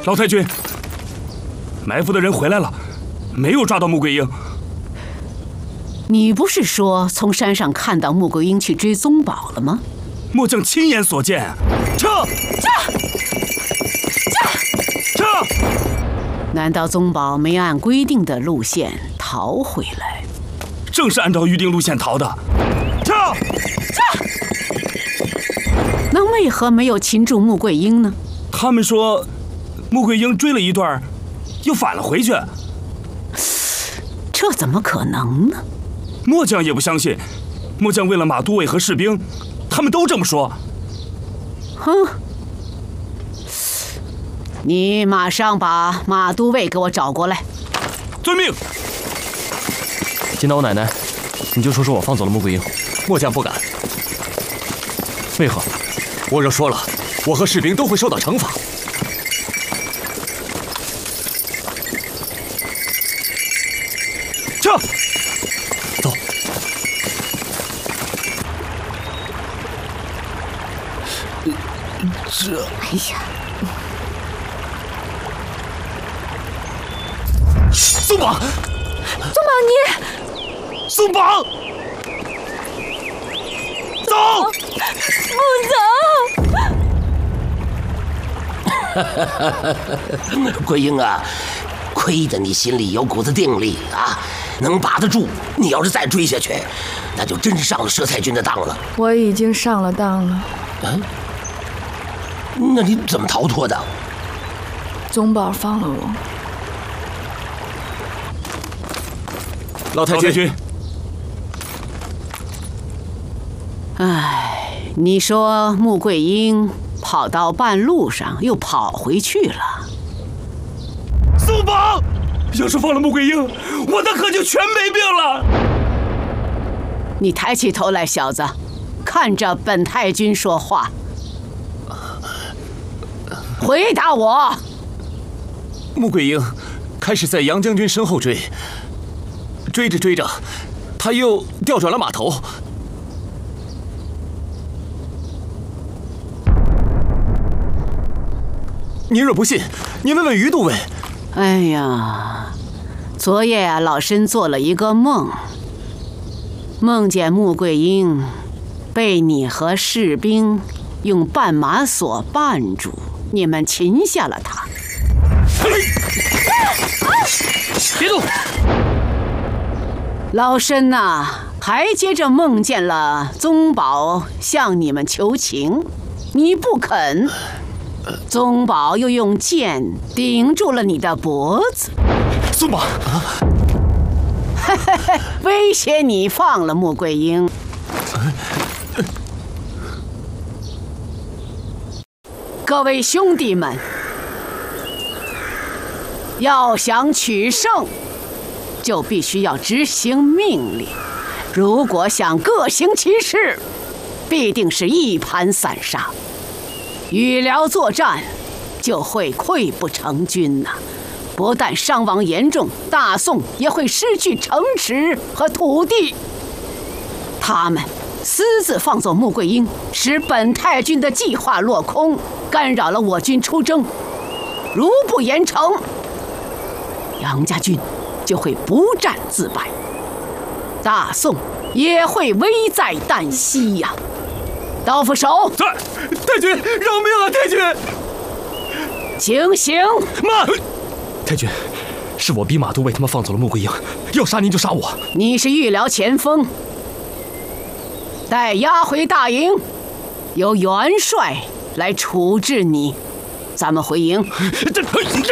老太君，埋伏的人回来了，没有抓到穆桂英。 你不是说从山上看到穆桂英去追宗宝了吗？ 末将亲眼所见。撤！ 难道宗宝没按规定的路线逃回来？ 正是按照预定路线逃的。撤！ 那为何没有擒住穆桂英呢？ 他们说，穆桂英追了一段，又返了回去。 这怎么可能呢？ 末将也不相信。末将为了马都尉和士兵，他们都这么说。 哼！你马上把马都尉给我找过来。 遵命。 金刀奶奶，你就说我放走了穆桂英。 末将不敢。 为何？ 我若说了，我和士兵都会受到惩罚。 撤！ 走。 哎呀！ 松绑！ 宗宝，你松绑！走！ 不走！桂英啊，亏得你心里有股子定力啊，能把得住。你要是再追下去，那就真上了佘太君的当了。 我已经上了当了。 嗯？那你怎么逃脱的？ 宗宝放了我。 老太君， 哎，你说穆桂英跑到半路上又跑回去了。 松绑！要是放了穆桂英，我那可就全没命了。 你抬起头来，小子，看着本太君说话。回答我。 穆桂英开始在杨将军身后追。追着追着，他又调转了马头。您若不信，您问问于都尉。 哎呀，昨夜啊，老身做了一个梦，梦见穆桂英被你和士兵用绊马索绊住，你们擒下了她。 别动！ 老身呐，还接着梦见了宗宝向你们求情，你不肯，宗宝又用剑顶住了你的脖子。 松绑！ 威胁你放了穆桂英。各位兄弟们，要想取胜，就必须要执行命令。如果想各行其事，必定是一盘散沙。与辽作战，就会溃不成军呐。不但伤亡严重，大宋也会失去城池和土地。他们私自放走穆桂英，使本太君的计划落空，干扰了我军出征。如不严惩，杨家军就会不战自败，大宋也会危在旦夕呀！刀斧手， 在，太君饶命啊！太君， 请行！ 慢！ 太君，是我逼马都尉他们放走了穆桂英，要杀您就杀我。 你是御辽前锋，待押回大营，由元帅来处置你。咱们回营。